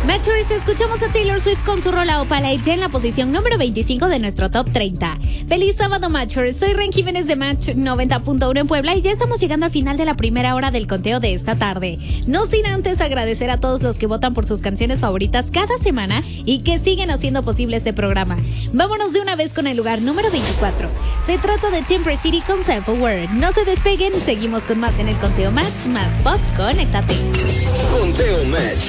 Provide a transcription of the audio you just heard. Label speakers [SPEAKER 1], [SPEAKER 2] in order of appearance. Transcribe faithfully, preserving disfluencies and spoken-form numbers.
[SPEAKER 1] Matchers, escuchamos a Taylor Swift con su rola Opala ya en la posición número veinticinco de nuestro top treinta. Feliz sábado, Matchers. Soy Ren Jiménez de Match noventa punto uno en Puebla y ya estamos llegando al final de la primera hora del conteo de esta tarde. No sin antes agradecer a todos los que votan por sus canciones favoritas cada semana y que siguen haciendo posible este programa. Vámonos de una vez con el lugar número veinticuatro. Se trata de Temper City con Self-Aware. No se despeguen, seguimos con más en el conteo Match, más pop, conéctate.
[SPEAKER 2] Conteo Match.